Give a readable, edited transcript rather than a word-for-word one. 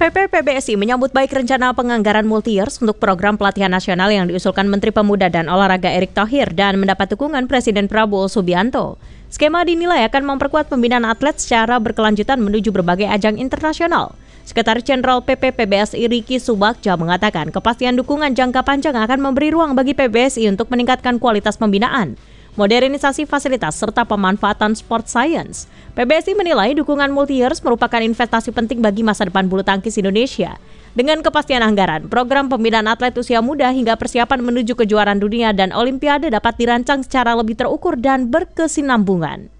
PPPBSI menyambut baik rencana penganggaran multi-years untuk program pelatihan nasional yang diusulkan Menteri Pemuda dan Olahraga Erick Thohir dan mendapat dukungan Presiden Prabowo Subianto. Skema dinilai akan memperkuat pembinaan atlet secara berkelanjutan menuju berbagai ajang internasional. Sekretaris Jenderal PPPBSI Riki Subagja mengatakan kepastian dukungan jangka panjang akan memberi ruang bagi PBSI untuk meningkatkan kualitas pembinaan, modernisasi fasilitas, serta pemanfaatan sport science. PBSI menilai dukungan multi-years merupakan investasi penting bagi masa depan bulu tangkis Indonesia. Dengan kepastian anggaran, program pembinaan atlet usia muda hingga persiapan menuju kejuaraan dunia dan Olimpiade dapat dirancang secara lebih terukur dan berkesinambungan.